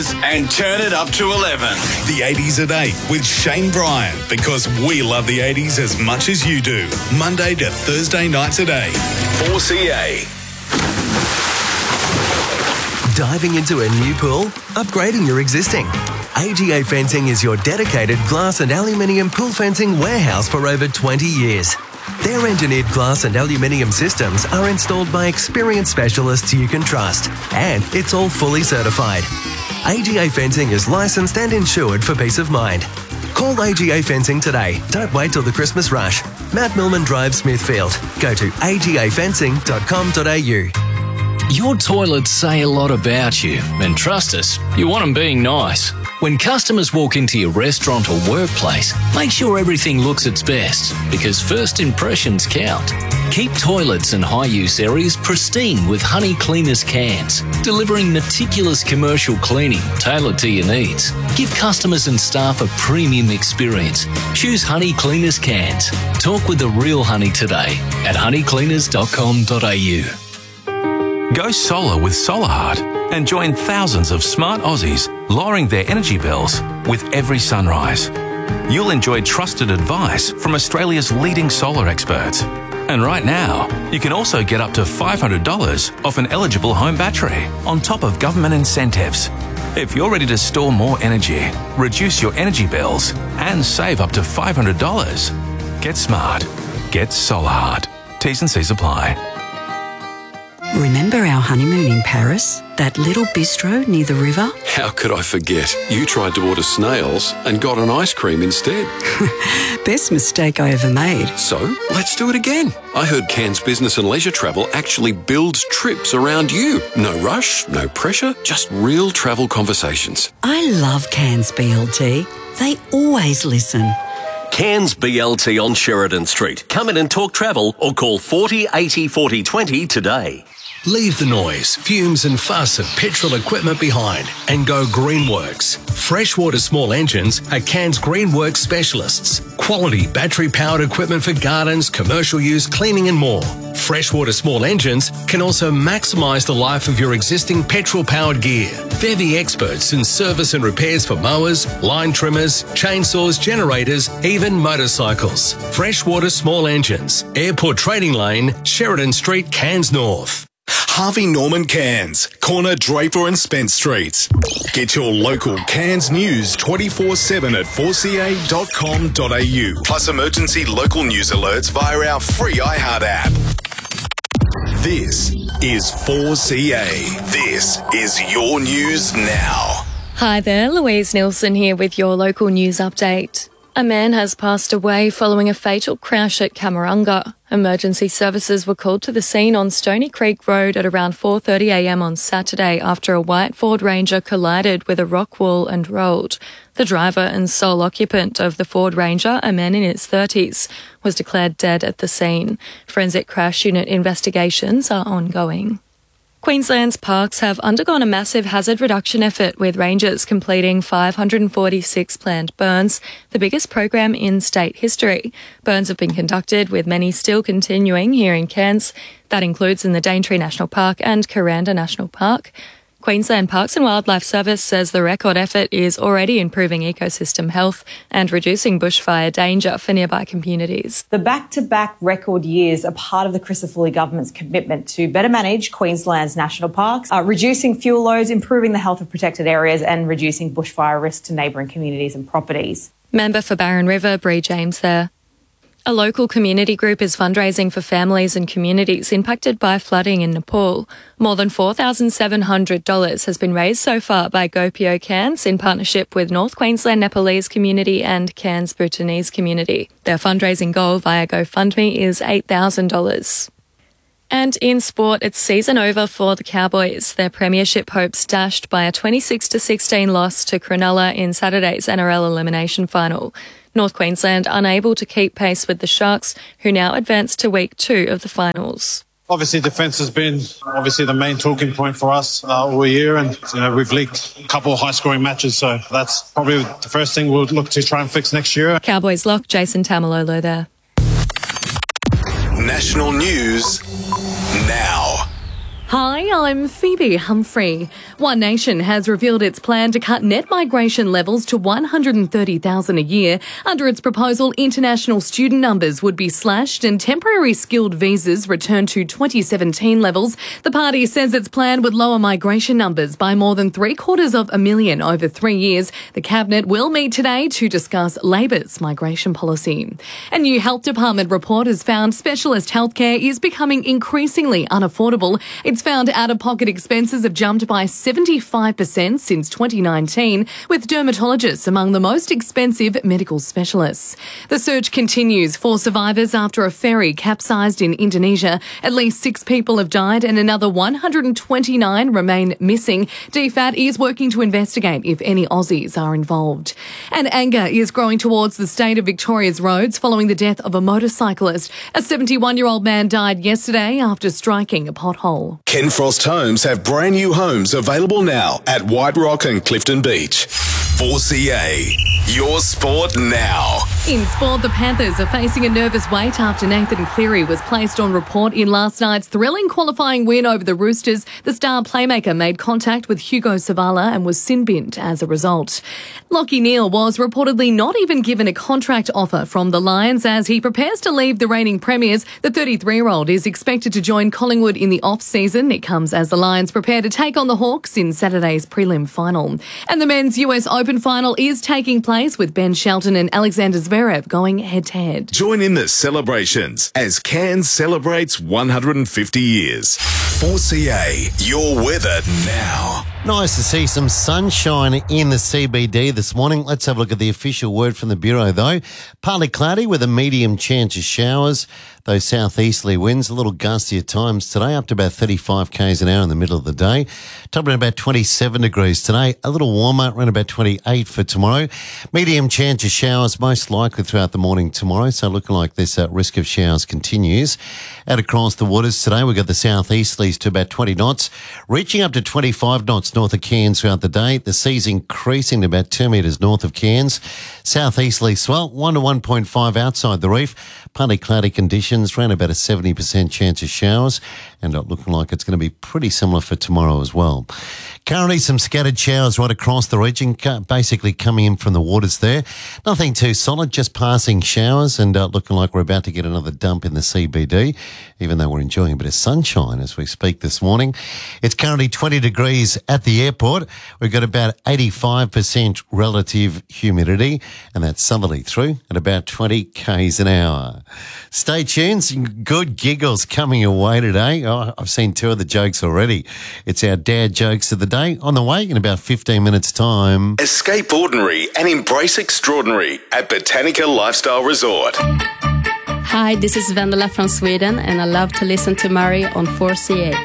And turn it up to 11. The 80s at 8 with Shane Bryan, because we love the 80s as much as you do. Monday to Thursday nights at 8. 4CA. Diving into a new pool? Upgrading your existing? AGA Fencing is your dedicated glass and aluminium pool fencing warehouse for over 20 years. Their engineered glass and aluminium systems are installed by experienced specialists you can trust, and it's all fully certified. AGA Fencing is licensed and insured for peace of mind. Call AGA Fencing today. Don't wait till the Christmas rush. Matt Millman Drive, Smithfield. Go to agafencing.com.au. Your toilets say a lot about you, and trust us, you want them being nice. When customers walk into your restaurant or workplace, make sure everything looks its best, because first impressions count. Keep toilets and high-use areas pristine with Honey Cleaners cans, delivering meticulous commercial cleaning tailored to your needs. Give customers and staff a premium experience. Choose Honey Cleaners cans. Talk with the real honey today at honeycleaners.com.au. Go solar with SolarHeart and join thousands of smart Aussies lowering their energy bills with every sunrise. You'll enjoy trusted advice from Australia's leading solar experts. And right now, you can also get up to $500 off an eligible home battery on top of government incentives. If you're ready to store more energy, reduce your energy bills, and save up to $500, get smart. Get SolarHeart. T's and C's apply. Remember our honeymoon in Paris? That little bistro near the river? How could I forget? You tried to order snails and got an ice cream instead. Best mistake I ever made. So, let's do it again. I heard Cairns Business and Leisure Travel actually builds trips around you. No rush, no pressure, just real travel conversations. I love Cairns BLT. They always listen. Cairns BLT on Sheridan Street. Come in and talk travel or call 40 80 40 20 today. Leave the noise, fumes and fuss of petrol equipment behind and go Greenworks. Freshwater Small Engines are Cairns Greenworks specialists. Quality battery-powered equipment for gardens, commercial use, cleaning and more. Freshwater Small Engines can also maximise the life of your existing petrol-powered gear. They're the experts in service and repairs for mowers, line trimmers, chainsaws, generators, even motorcycles. Freshwater Small Engines, Airport Trading Lane, Sheridan Street, Cairns North. Harvey Norman Cairns, corner Draper and Spence Streets. Get your local Cairns news 24/7 at 4ca.com.au. Plus emergency local news alerts via our free iHeart app. This is 4CA. This is your news now. Hi there, Louise Nielsen here with your local news update. A man has passed away following a fatal crash at Camarunga. Emergency services were called to the scene on Stony Creek Road at around 4:30am on Saturday after a white Ford Ranger collided with a rock wall and rolled. The driver and sole occupant of the Ford Ranger, a man in his 30s, was declared dead at the scene. Forensic Crash Unit investigations are ongoing. Queensland's parks have undergone a massive hazard reduction effort, with rangers completing 546 planned burns, the biggest program in state history. Burns have been conducted, with many still continuing here in Cairns. That includes in the Daintree National Park and Kuranda National Park. Queensland Parks and Wildlife Service says the record effort is already improving ecosystem health and reducing bushfire danger for nearby communities. The back-to-back record years are part of the Crisafulli government's commitment to better manage Queensland's national parks, reducing fuel loads, improving the health of protected areas and reducing bushfire risk to neighbouring communities and properties. Member for Barron River, Bree James there. A local community group is fundraising for families and communities impacted by flooding in Nepal. More than $4,700 has been raised so far by GoPio Cairns in partnership with North Queensland Nepalese community and Cairns Bhutanese community. Their fundraising goal via GoFundMe is $8,000. And in sport, it's season over for the Cowboys. Their premiership hopes dashed by a 26-16 loss to Cronulla in Saturday's NRL elimination final. North Queensland unable to keep pace with the Sharks, who now advance to week 2 of the finals. Obviously, defence has been the main talking point for us all year, and we've leaked a couple of high-scoring matches, so that's probably the first thing we'll look to try and fix next year. Cowboys lock, Jason Tamalolo there. National news now. Hi, I'm Phoebe Humphrey. One Nation has revealed its plan to cut net migration levels to 130,000 a year. Under its proposal, international student numbers would be slashed and temporary skilled visas returned to 2017 levels. The party says its plan would lower migration numbers by more than 750,000 over 3 years. The Cabinet will meet today to discuss Labor's migration policy. A new Health Department report has found specialist healthcare is becoming increasingly unaffordable. It's found out-of-pocket expenses have jumped by 75% since 2019, with dermatologists among the most expensive medical specialists. The search continues for survivors after a ferry capsized in Indonesia. At least 6 people have died and another 129 remain missing. DFAT is working to investigate if any Aussies are involved. And anger is growing towards the state of Victoria's roads following the death of a motorcyclist. A 71-year-old man died yesterday after striking a pothole. Ken Frost Homes have brand new homes available now at White Rock and Clifton Beach. 4CA, your sport now. In sport, the Panthers are facing a nervous wait after Nathan Cleary was placed on report in last night's thrilling qualifying win over the Roosters. The star playmaker made contact with Hugo Savala and was sin-binned as a result. Lachie Neale was reportedly not even given a contract offer from the Lions as he prepares to leave the reigning premiers. The 33-year-old is expected to join Collingwood in the off-season. It comes as the Lions prepare to take on the Hawks in Saturday's prelim final. And the men's US Open final is taking place with Ben Shelton and Alexander Zverev going head-to-head. Join in the celebrations as Cairns celebrates 150 years. 4CA, your weather now. Nice to see some sunshine in the CBD this morning. Let's have a look at the official word from the Bureau, though. Partly cloudy with a medium chance of showers. Those southeasterly winds, a little gusty at times today, up to about 35 k's an hour in the middle of the day. Top around about 27 degrees today, a little warmer, around about 28 for tomorrow. Medium chance of showers most likely throughout the morning tomorrow, so looking like this risk of showers continues. Out across the waters today, we've got the southeasterlies to about 20 knots, reaching up to 25 knots north of Cairns throughout the day. The sea's increasing to about 2 metres north of Cairns. Southeasterly swell, 1 to 1.5 outside the reef. Partly cloudy conditions, around about a 70% chance of showers, and looking like it's going to be pretty similar for tomorrow as well. Currently some scattered showers right across the region, basically coming in from the waters there. Nothing too solid, just passing showers, and looking like we're about to get another dump in the CBD, even though we're enjoying a bit of sunshine as we speak this morning. It's currently 20 degrees at the airport. We've got about 85% relative humidity, and that's southerly through at about 20 k's an hour. Stay tuned, some good giggles coming your way today. Oh, I've seen 2 of the jokes already. It's our dad jokes of the day on the way in about 15 minutes' time. Escape ordinary and embrace extraordinary at Botanica Lifestyle Resort. Hi, this is Vendela from Sweden, and I love to listen to Murray on 4CA.